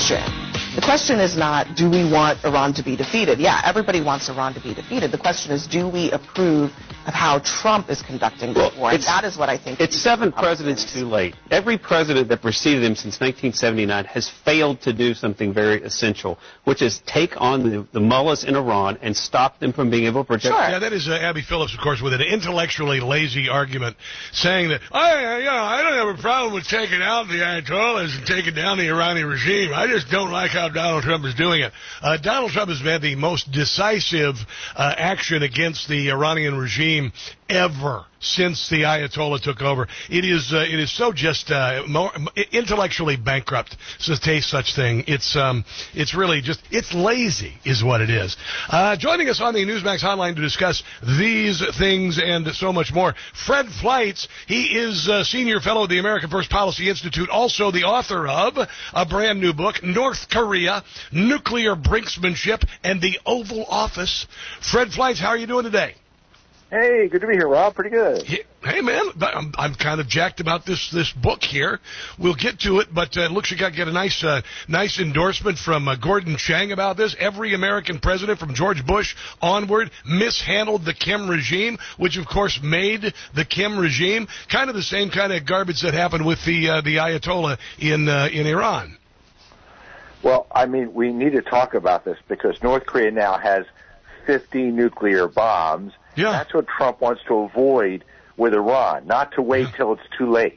question. The question is not, do we want Iran to be defeated? Yeah, everybody wants Iran to be defeated. The question is, do we approve of how Trump is conducting the war? And that is what I think. It's 7 presidents too late. Every president that preceded him since 1979 has failed to do something very essential, which is take on the mullahs in Iran and stop them from being able to protect. Sure. Yeah, that is Abby Phillips, of course, with an intellectually lazy argument, saying that I don't have a problem with taking out the Ayatollahs and taking down the Iranian regime. I just don't like how Donald Trump is doing it. Donald Trump has had the most decisive action against the Iranian regime ever since the Ayatollah took over. It is so just more intellectually bankrupt to say such thing. It's really just, it's lazy is what it is. Joining us on the Newsmax hotline to discuss these things and so much more, Fred Fleitz. He is a senior fellow at the American First Policy Institute, also the author of a brand new book, North Korea, Nuclear Brinksmanship and the Oval Office. Fred Fleitz, how are you doing today? Hey, good to be here, Rob. Pretty good. Hey, man, I'm kind of jacked about this book here. We'll get to it, but it looks like I get a nice endorsement from Gordon Chang about this. Every American president from George Bush onward mishandled the Kim regime, which, of course, made the Kim regime kind of the same kind of garbage that happened with the Ayatollah in Iran. Well, I mean, we need to talk about this because North Korea now has 50 nuclear bombs. Yeah. That's what Trump wants to avoid with Iran, not to wait till it's too late.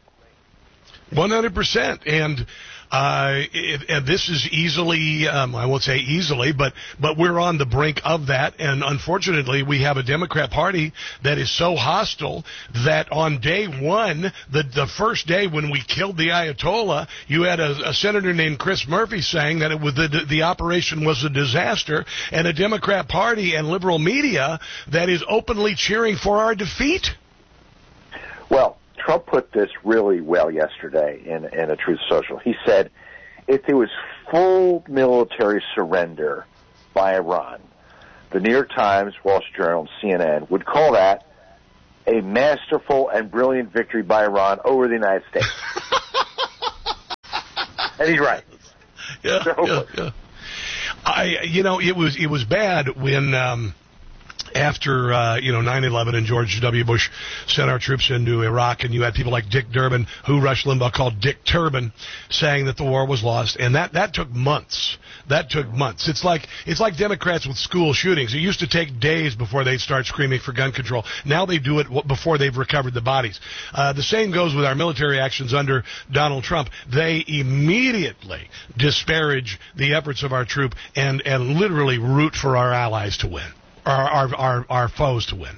100%. And this is easily, I won't say easily, but we're on the brink of that. And unfortunately, we have a Democrat Party that is so hostile that on day one, the first day when we killed the Ayatollah, you had a senator named Chris Murphy saying that it was the operation was a disaster, and a Democrat Party and liberal media that is openly cheering for our defeat. Well, Trump put this really well yesterday in a Truth Social. He said if there was full military surrender by Iran, the New York Times, Wall Street Journal, and CNN would call that a masterful and brilliant victory by Iran over the United States. And he's right. Yeah. It was bad when after 9/11 and George W. Bush sent our troops into Iraq, and you had people like Dick Durbin, who Rush Limbaugh called Dick Turban, saying that the war was lost, and that took months. That took months. It's like Democrats with school shootings. It used to take days before they'd start screaming for gun control. Now they do it before they've recovered the bodies. The same goes with our military actions under Donald Trump. They immediately disparage the efforts of our troop and literally root for our allies to win. Our foes to win.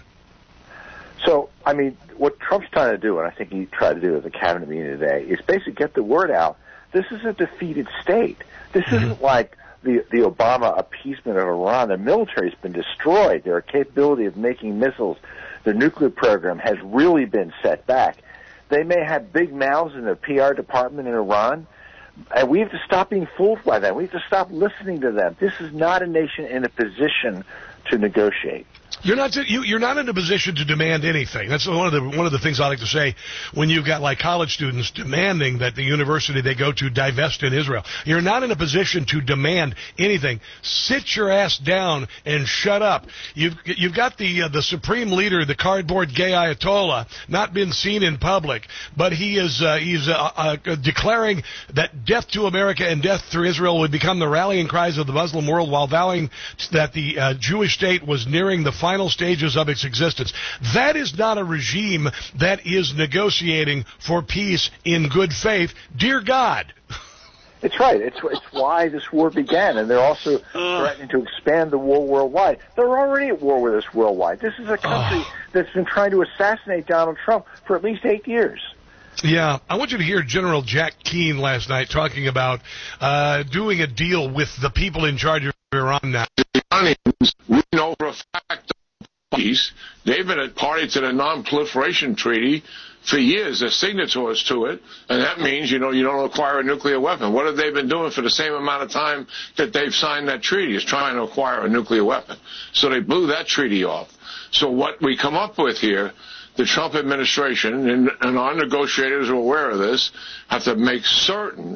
So, I mean, what Trump's trying to do, and I think he tried to do at the cabinet meeting today, is basically get the word out. This is a defeated state. This isn't like the Obama appeasement of Iran. Their military has been destroyed. Their capability of making missiles, their nuclear program has really been set back. They may have big mouths in their PR department in Iran, and we have to stop being fooled by them. We have to stop listening to them. This is not a nation in a position to negotiate. You're not in a position to demand anything. That's one of the things I like to say when you've got like college students demanding that the university they go to divest in Israel. You're not in a position to demand anything. Sit your ass down and shut up. You've got the supreme leader, the cardboard gay Ayatollah, not been seen in public, but he's declaring that death to America and death to Israel would become the rallying cries of the Muslim world, while vowing that the Jewish state was nearing the final stages of its existence. That is not a regime that is negotiating for peace in good faith. Dear God. It's right. It's why this war began, and they're also threatening to expand the war worldwide. They're already at war with us worldwide. This is a country that's been trying to assassinate Donald Trump for at least 8 years. Yeah, I want you to hear General Jack Keane last night talking about doing a deal with the people in charge of Iran now. The Iranians, we know for a fact, peace. They've been a party to the Non-Proliferation Treaty for years. They're signatories to it, and that means, you don't acquire a nuclear weapon. What have they been doing for the same amount of time that they've signed that treaty, is trying to acquire a nuclear weapon. So they blew that treaty off. So what we come up with here, the Trump administration, and our negotiators are aware of this, have to make certain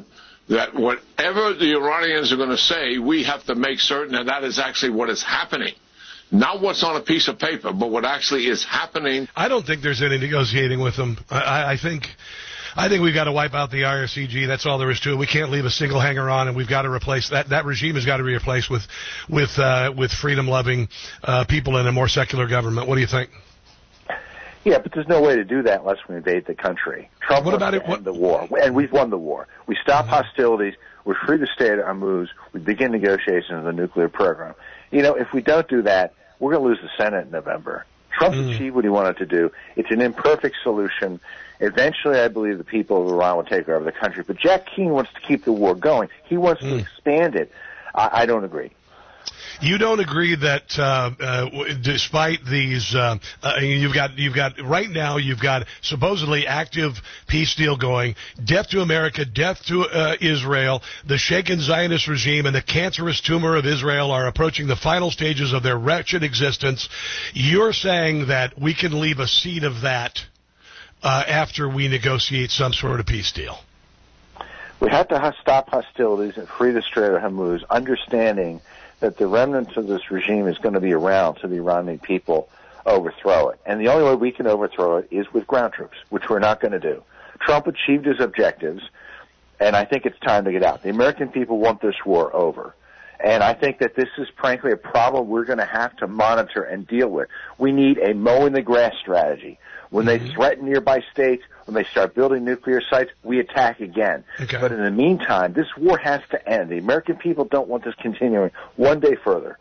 that whatever the Iranians are going to say, we have to make certain that that is actually what is happening. Not what's on a piece of paper, but what actually is happening. I don't think there's any negotiating with them. I think we've got to wipe out the IRCG. That's all there is to it. We can't leave a single hanger on, and we've got to replace that. That regime has got to be replaced with freedom-loving people in a more secular government. What do you think? Yeah, but there's no way to do that unless we invade the country. Trump wants to end the war, and we've won the war. We stop hostilities. We free the state of Hormuz. We begin negotiations of the nuclear program. If we don't do that, we're going to lose the Senate in November. Trump achieved what he wanted to do. It's an imperfect solution. Eventually, I believe the people of Iran will take over the country. But Jack Keane wants to keep the war going. He wants to expand it. I don't agree. You don't agree that despite these, you've got right now you've got supposedly active peace deal going, death to America, death to Israel, the shaken Zionist regime and the cancerous tumor of Israel are approaching the final stages of their wretched existence. You're saying that we can leave a seed of that after we negotiate some sort of peace deal. We have to stop hostilities and free the Strait of Hormuz, understanding that the remnants of this regime is going to be around so the Iranian people overthrow it. And the only way we can overthrow it is with ground troops, which we're not going to do. Trump achieved his objectives, and I think it's time to get out. The American people want this war over. And I think that this is, frankly, a problem we're going to have to monitor and deal with. We need a mowing the grass strategy. When they threaten nearby states, when they start building nuclear sites, we attack again. Okay. But in the meantime, this war has to end. The American people don't want this continuing one day further.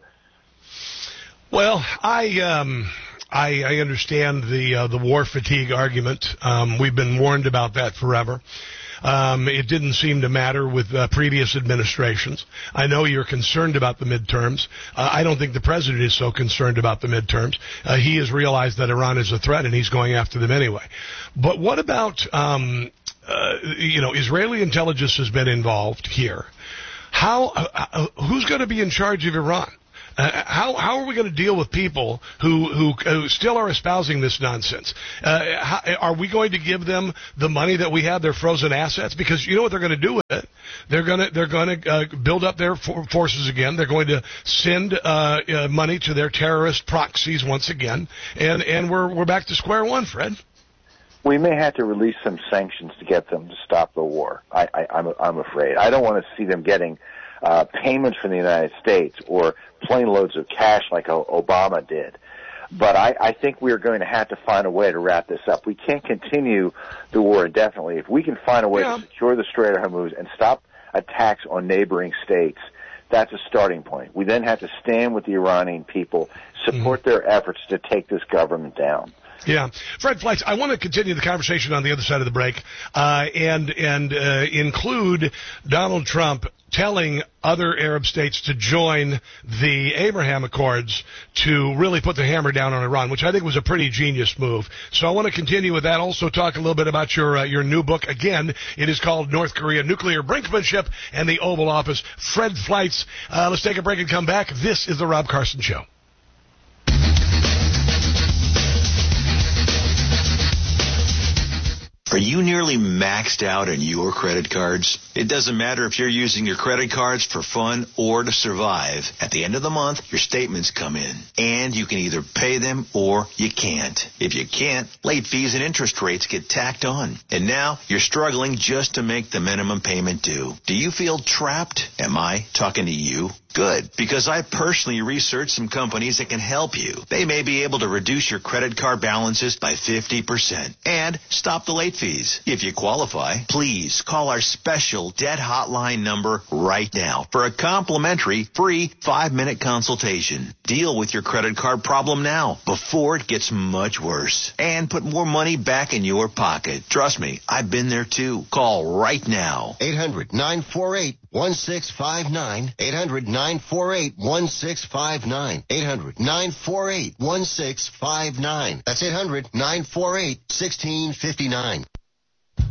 Well, I understand the war fatigue argument. We've been warned about that forever. It didn't seem to matter with previous administrations. I know you're concerned about the midterms. I don't think the president is so concerned about the midterms. He has realized that Iran is a threat, and he's going after them anyway. But what about, Israeli intelligence has been involved here. Who's going to be in charge of Iran? How are we going to deal with people who still are espousing this nonsense? Are we going to give them the money that we have, their frozen assets? Because you know what they're going to do with it? They're going to build up their forces again. They're going to send money to their terrorist proxies once again, and we're back to square one, Fred. We may have to release some sanctions to get them to stop the war. I'm afraid. I don't want to see them getting payments from the United States or plane loads of cash like Obama did. But I think we're going to have to find a way to wrap this up. We can't continue the war indefinitely. If we can find a way to secure the Strait of Hormuz and stop attacks on neighboring states, that's a starting point. We then have to stand with the Iranian people, support their efforts to take this government down. Yeah. Fred Fleitz, I want to continue the conversation on the other side of the break and include Donald Trump telling other Arab states to join the Abraham Accords to really put the hammer down on Iran, which I think was a pretty genius move. So I want to continue with that. Also talk a little bit about your new book. Again, it is called North Korea Nuclear Brinkmanship and the Oval Office. Fred Fleitz. Let's take a break and come back. This is The Rob Carson Show. Are you nearly maxed out on your credit cards? It doesn't matter if you're using your credit cards for fun or to survive. At the end of the month, your statements come in, and you can either pay them or you can't. If you can't, late fees and interest rates get tacked on. And now you're struggling just to make the minimum payment due. Do you feel trapped? Am I talking to you? Good, because I personally researched some companies that can help you. They may be able to reduce your credit card balances by 50% and stop the late fees. If you qualify, please call our special debt hotline number right now for a complimentary free 5-minute consultation. Deal with your credit card problem now before it gets much worse and put more money back in your pocket. Trust me, I've been there too. Call right now. 800-948-1659. 800-948-1659. 800-948-1659. That's 800-948-1659.